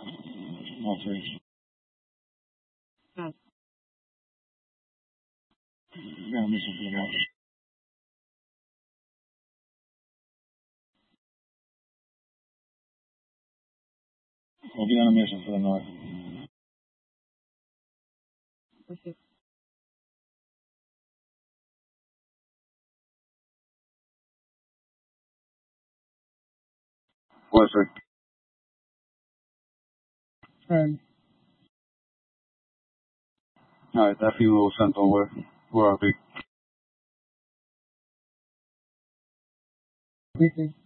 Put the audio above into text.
Okej. Mm. Ja mislim da ja. Ovdje na mjesec za nove. Okay. Perfect. And Nej, der er 400% over. Hvor er vi? everything.